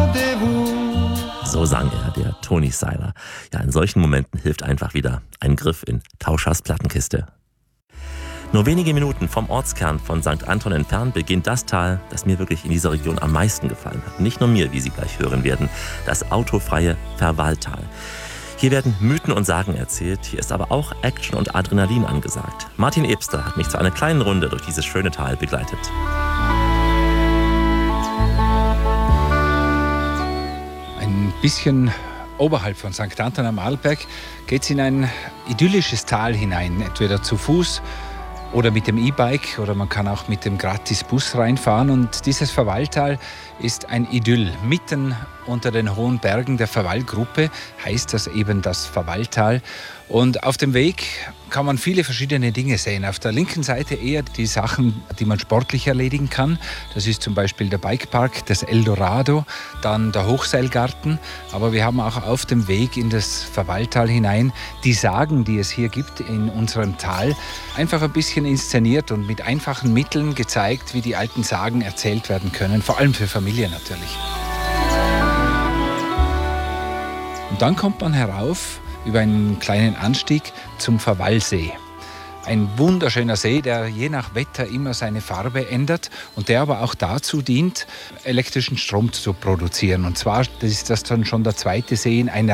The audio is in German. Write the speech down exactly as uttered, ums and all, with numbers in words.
So sang er, der Tony Seiler. Ja, in solchen Momenten hilft einfach wieder ein Griff in Tauschers Plattenkiste. Nur wenige Minuten vom Ortskern von Sankt Anton entfernt beginnt das Tal, das mir wirklich in dieser Region am meisten gefallen hat. Nicht nur mir, wie Sie gleich hören werden, das autofreie Verwalltal. Hier werden Mythen und Sagen erzählt, hier ist aber auch Action und Adrenalin angesagt. Martin Ebster hat mich zu einer kleinen Runde durch dieses schöne Tal begleitet. Ein bisschen oberhalb von Sankt Anton am Arlberg geht es in ein idyllisches Tal hinein, entweder zu Fuß oder mit dem E-Bike oder man kann auch mit dem Gratis-Bus reinfahren. Und dieses Verwalltal ist ein Idyll. Mitten unter den hohen Bergen der Verwallgruppe heißt das eben das Verwalltal. Und auf dem Weg kann man viele verschiedene Dinge sehen. Auf der linken Seite eher die Sachen, die man sportlich erledigen kann. Das ist zum Beispiel der Bikepark, das Eldorado, dann der Hochseilgarten. Aber wir haben auch auf dem Weg in das Verwalltal hinein die Sagen, die es hier gibt in unserem Tal, einfach ein bisschen inszeniert und mit einfachen Mitteln gezeigt, wie die alten Sagen erzählt werden können, vor allem für Familien natürlich. Und dann kommt man herauf über einen kleinen Anstieg zum Verwallsee. Ein wunderschöner See, der je nach Wetter immer seine Farbe ändert und der aber auch dazu dient, elektrischen Strom zu produzieren. Und zwar ist das dann schon der zweite See in einer